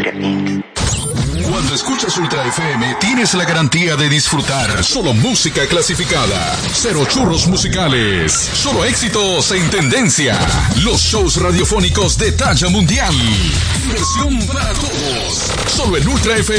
Inc. Cuando escuchas Ultra FM, tienes la garantía de disfrutar solo música clasificada, cero churros musicales, solo éxitos en tendencia, los shows radiofónicos de talla mundial, diversión para todos, solo en Ultra FM.